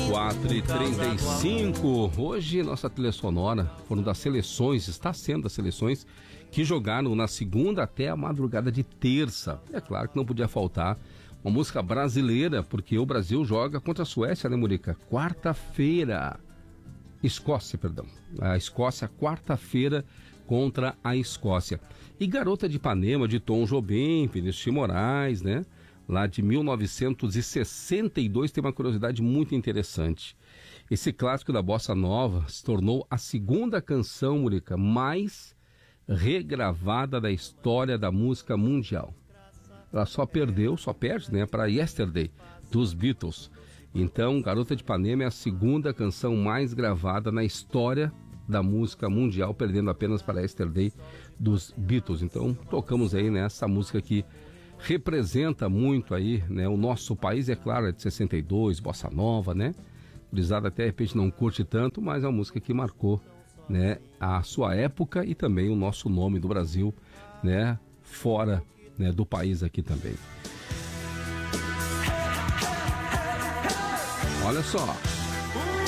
4h35. Hoje nossa trilha sonora foram das seleções, está sendo das seleções que jogaram na segunda até a madrugada de terça. É claro que não podia faltar uma música brasileira, porque o Brasil joga contra a Suécia, né, Murica? Escócia, perdão. A Escócia, quarta-feira, contra a Escócia. E Garota de Ipanema, de Tom Jobim, Vinícius de Moraes, né? Lá de 1962, tem uma curiosidade muito interessante. Esse clássico da Bossa Nova se tornou a segunda canção, Murica, mais regravada da história da música mundial. Ela só perde, né, para Yesterday, dos Beatles. Então, Garota de Ipanema é a segunda canção mais gravada na história da música mundial, perdendo apenas para Yesterday, dos Beatles. Então, tocamos aí nessa música que representa muito aí, né, o nosso país, é claro, é de 62, Bossa Nova, né? Gurizada até de repente não curte tanto, mas é uma música que marcou, né, a sua época e também o nosso nome do Brasil, né, fora, né, do país aqui também. Olha só.